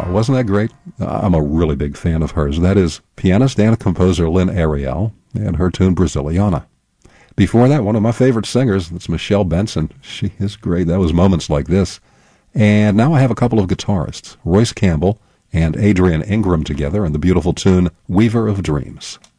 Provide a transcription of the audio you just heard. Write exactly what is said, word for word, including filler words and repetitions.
wasn't that great? I'm a really big fan of hers. That is pianist and composer Lynn Ariel and her tune Braziliana. Before that, one of my favorite singers, that's Michelle Benson. She is great. That was Moments Like This. And now I have a couple of guitarists, Royce Campbell and Adrian Ingram together in the beautiful tune Weaver of Dreams.